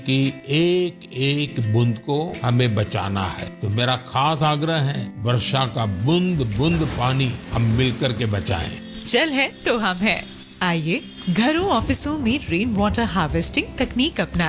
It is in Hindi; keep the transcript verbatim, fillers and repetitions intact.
कि एक एक बूंद को हमें बचाना है। तो मेरा खास आग्रह है, वर्षा का बूंद बूंद पानी हम मिलकर के बचाएं। जल है तो हम है। आइए घरों ऑफिसों में रेन वाटर हार्वेस्टिंग तकनीक अपनाएं।